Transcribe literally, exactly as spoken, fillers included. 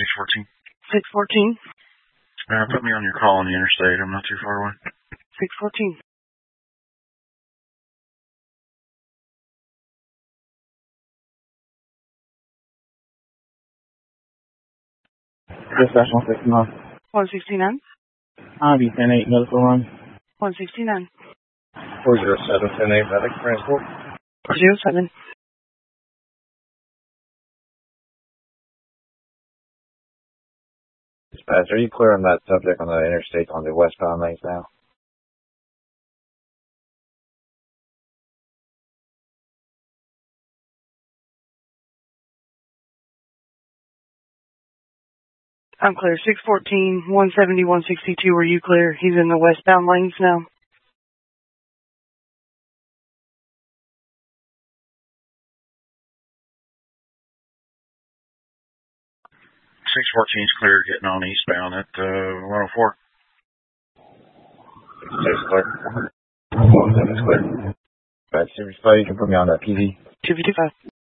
fourteen. six fourteen. Uh, put me on your call on the interstate. I'm not too far away. six fourteen. Dispatch one sixty-nine. one sixty-nine. I B ten eight medical run. one sixty-nine. four zero seven ten eight medic transport. four zero seven. Dispatch, are you clear on that subject on the interstate on the westbound lanes now? I'm clear. six fourteen, one seventy, one sixty-two. Are you clear? He's in the westbound lanes now. six fourteen is clear getting on eastbound at uh, one oh four. six clear. one seven is clear. Dispatch, you can put me on that P D. two fifty-five.